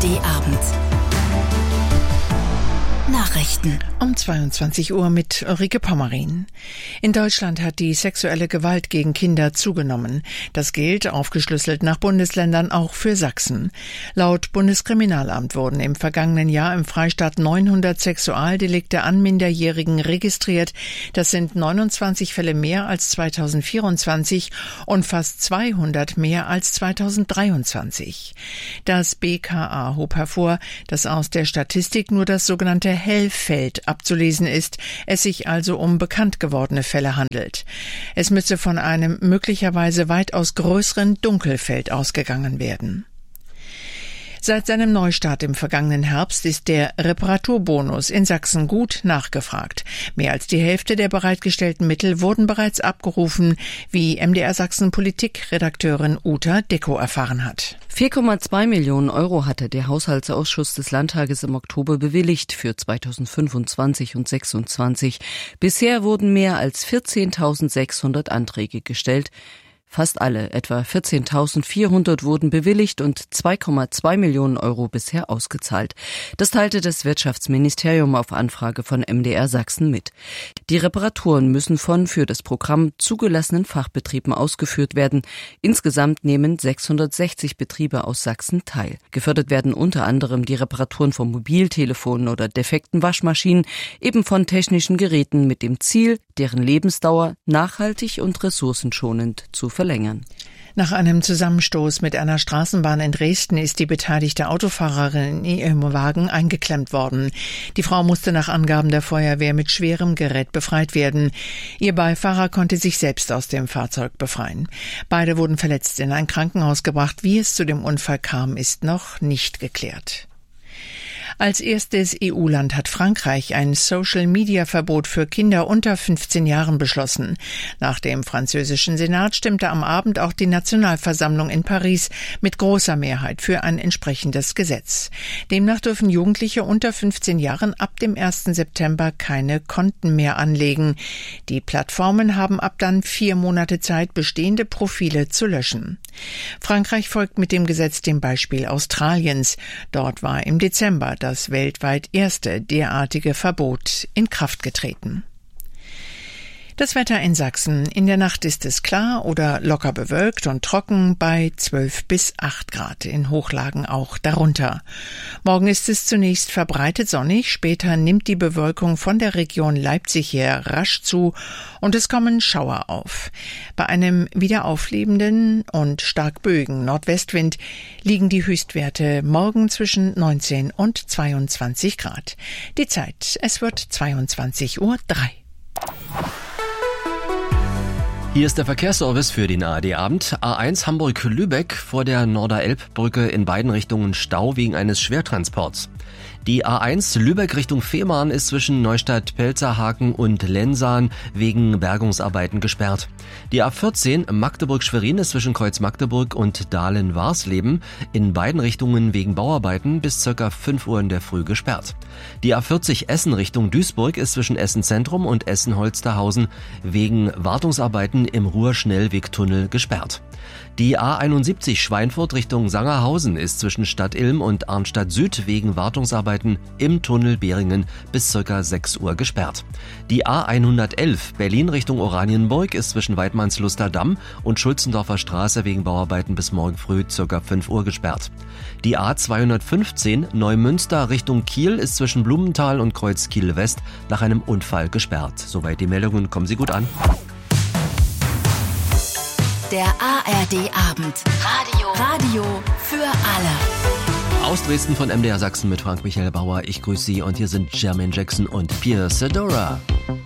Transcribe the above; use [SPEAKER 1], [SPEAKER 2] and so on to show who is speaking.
[SPEAKER 1] ARD-Abend. Nachrichten.
[SPEAKER 2] Um 22 Uhr mit Ulrike Pommerin. In Deutschland hat die sexuelle Gewalt gegen Kinder zugenommen. Das gilt, aufgeschlüsselt nach Bundesländern, auch für Sachsen. Laut Bundeskriminalamt wurden im vergangenen Jahr im Freistaat 900 Sexualdelikte an Minderjährigen registriert. Das sind 29 Fälle mehr als 2024 und fast 200 mehr als 2023. Das BKA hob hervor, dass aus der Statistik nur das sogenannte Hellfeld abzulesen ist, es sich also um bekannt gewordene Fälle handelt. Es müsse von einem möglicherweise weitaus größeren Dunkelfeld ausgegangen werden. Seit seinem Neustart im vergangenen Herbst ist der Reparaturbonus in Sachsen gut nachgefragt. Mehr als die Hälfte der bereitgestellten Mittel wurden bereits abgerufen, wie MDR Sachsen Politikredakteurin Uta Dickow erfahren hat.
[SPEAKER 3] 4,2 Millionen Euro hatte der Haushaltsausschuss des Landtages im Oktober bewilligt für 2025 und 2026. Bisher wurden mehr als 14.600 Anträge gestellt. Fast alle, etwa 14.400, wurden bewilligt und 2,2 Millionen Euro bisher ausgezahlt. Das teilte das Wirtschaftsministerium auf Anfrage von MDR Sachsen mit. Die Reparaturen müssen von für das Programm zugelassenen Fachbetrieben ausgeführt werden. Insgesamt nehmen 660 Betriebe aus Sachsen teil. Gefördert werden unter anderem die Reparaturen von Mobiltelefonen oder defekten Waschmaschinen, eben von technischen Geräten mit dem Ziel, deren Lebensdauer nachhaltig und ressourcenschonend zu verlängern.
[SPEAKER 2] Nach einem Zusammenstoß mit einer Straßenbahn in Dresden ist die beteiligte Autofahrerin in ihrem Wagen eingeklemmt worden. Die Frau musste nach Angaben der Feuerwehr mit schwerem Gerät befreit werden. Ihr Beifahrer konnte sich selbst aus dem Fahrzeug befreien. Beide wurden verletzt in ein Krankenhaus gebracht. Wie es zu dem Unfall kam, ist noch nicht geklärt. Als erstes EU-Land hat Frankreich ein Social-Media-Verbot für Kinder unter 15 Jahren beschlossen. Nach dem französischen Senat stimmte am Abend auch die Nationalversammlung in Paris mit großer Mehrheit für ein entsprechendes Gesetz. Demnach dürfen Jugendliche unter 15 Jahren ab dem 1. September keine Konten mehr anlegen. Die Plattformen haben ab dann 4 Monate Zeit, bestehende Profile zu löschen. Frankreich folgt mit dem Gesetz dem Beispiel Australiens. Dort war im Dezember das weltweit erste derartige Verbot in Kraft getreten. Das Wetter in Sachsen. In der Nacht ist es klar oder locker bewölkt und trocken bei 12 bis 8 Grad, in Hochlagen auch darunter. Morgen ist es zunächst verbreitet sonnig, später nimmt die Bewölkung von der Region Leipzig her rasch zu und es kommen Schauer auf. Bei einem wieder auflebenden und stark böigen Nordwestwind liegen die Höchstwerte morgen zwischen 19 und 22 Grad. Die Zeit, es wird 22:03 Uhr.
[SPEAKER 4] Hier ist der Verkehrsservice für den ARD-Abend. A1 Hamburg-Lübeck vor der Norder-Elb-Brücke in beiden Richtungen Stau wegen eines Schwertransports. Die A1 Lübeck Richtung Fehmarn ist zwischen Neustadt-Pelzerhaken und Lensahn wegen Bergungsarbeiten gesperrt. Die A14 Magdeburg-Schwerin ist zwischen Kreuz Magdeburg und Dahlen-Warsleben in beiden Richtungen wegen Bauarbeiten bis ca. 5 Uhr in der Früh gesperrt. Die A40 Essen Richtung Duisburg ist zwischen Essen-Zentrum und Essen-Holsterhausen wegen Wartungsarbeiten im Ruhr-Schnellwegtunnel gesperrt. Die A71 Schweinfurt Richtung Sangerhausen ist zwischen Stadt Ilm und Arnstadt Süd wegen Wartungsarbeiten im Tunnel Behringen bis ca. 6 Uhr gesperrt. Die A111 Berlin Richtung Oranienburg ist zwischen Weidmannsluster Damm und Schulzendorfer Straße wegen Bauarbeiten bis morgen früh ca. 5 Uhr gesperrt. Die A215 Neumünster Richtung Kiel ist zwischen Blumenthal und Kreuz Kiel West nach einem Unfall gesperrt. Soweit die Meldungen, kommen Sie gut an.
[SPEAKER 1] Der ARD-Abend. Radio für alle.
[SPEAKER 4] Aus Dresden von MDR Sachsen mit Frank-Michael Bauer. Ich grüße Sie und hier sind Jermaine Jackson und Pierce Adora.